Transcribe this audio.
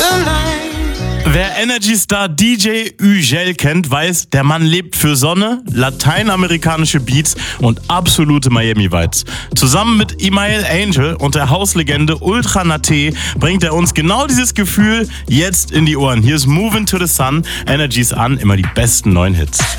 Wer Energy-Star DJ Ügel kennt, weiß, der Mann lebt für Sonne, lateinamerikanische Beats und absolute Miami-Vibes. Zusammen mit Imael Angel und der Hauslegende Ultra Naté bringt er uns genau dieses Gefühl jetzt in die Ohren. Hier ist Movin' to the Sun, Energy's an, immer die besten neuen Hits.